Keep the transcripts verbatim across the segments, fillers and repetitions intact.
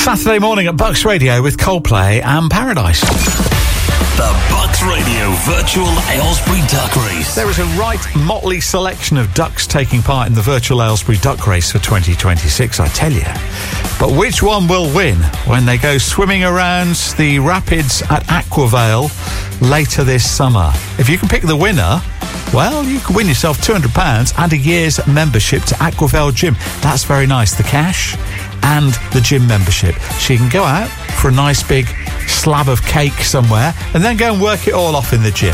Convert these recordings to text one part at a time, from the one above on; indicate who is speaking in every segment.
Speaker 1: Saturday morning at Bucks Radio with Coldplay and Paradise.
Speaker 2: The Bucks Radio Virtual Aylesbury Duck Race.
Speaker 1: There is a right motley selection of ducks taking part in the Virtual Aylesbury Duck Race for twenty twenty-six, I tell you. But which one will win when they go swimming around the rapids at Aquavale later this summer? If you can pick the winner, well, you can win yourself two hundred pounds and a year's membership to Aquavale Gym. That's very nice. The cash and the gym membership. So you can go out for a nice big slab of cake somewhere and then go and work it all off in the gym.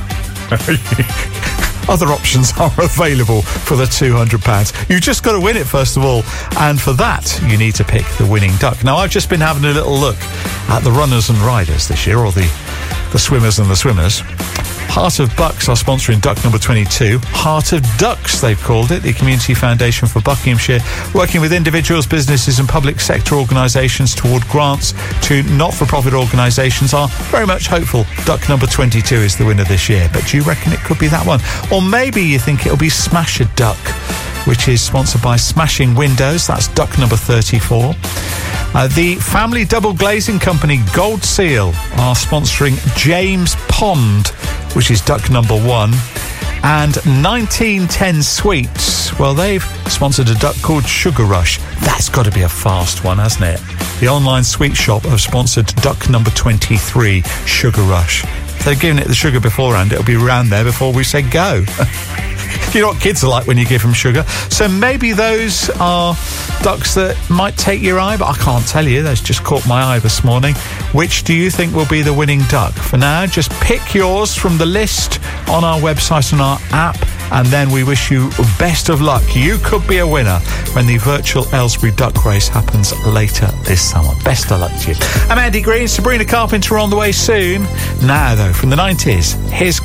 Speaker 1: Other options are available for the two hundred pounds. You've just got to win it, first of all. And for that, you need to pick the winning duck. Now, I've just been having a little look at the runners and riders this year, or the, the swimmers and the swimmers. Heart of Bucks are sponsoring duck number twenty-two. Heart of Ducks, they've called it, the Community Foundation for Buckinghamshire, working with individuals, businesses and public sector organisations toward grants to not-for-profit organisations, are very much hopeful duck number twenty-two is the winner this year. But do you reckon it could be that one? Or maybe you think it'll be Smash a Duck, which is sponsored by Smashing Windows. That's duck number thirty-four. Uh, the family double glazing company Gold Seal are sponsoring James Pond, which is duck number one. And nineteen ten Sweets, well, they've sponsored a duck called Sugar Rush. That's got to be a fast one, hasn't it? The online sweet shop have sponsored duck number twenty-three, Sugar Rush. If they've given it the sugar beforehand, it'll be around there before we say go. You know what kids are like when you give them sugar. So maybe those are ducks that might take your eye, but I can't tell you. That's just caught my eye this morning. Which do you think will be the winning duck? For now, just pick yours from the list on our website and our app, and then we wish you best of luck. You could be a winner when the Virtual Aylesbury Duck Race happens later this summer. Best of luck to you. I'm Andy Green. Sabrina Carpenter on the way soon. Now, though, from the nineties, here's